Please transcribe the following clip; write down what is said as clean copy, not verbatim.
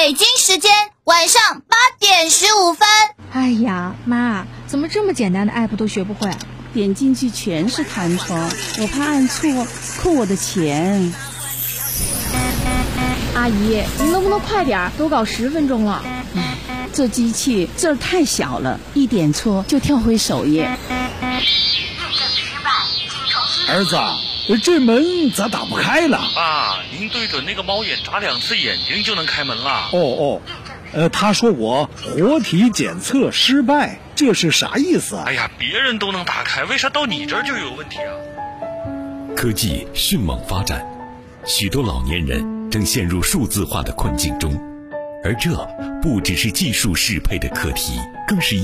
北京时间晚上8:15。 哎呀，妈，怎么这么简单的 app 都学不会？ 点进去全是弹窗，我怕按错扣我的钱。 阿姨，您能不能快点？都搞10分钟了。 这机器字儿太小了，一点错就跳回首页。 儿子，这门咋打不开了？ 爸，您对准那个猫眼眨2次眼睛就能开门了。 他说我活体检测失败，这是啥意思啊？ 哎呀，别人都能打开，为啥到你这儿就有问题啊？ 科技迅猛发展，许多老年人正陷入数字化的困境中，而这不只是技术适配的课题，更是